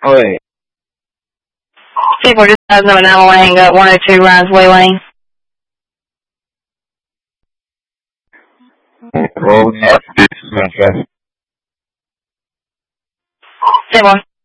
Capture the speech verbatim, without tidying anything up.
Wait. People just has number nine one hang up, one oh two Riseway Lane. Well, we have to do some traffic. Say more.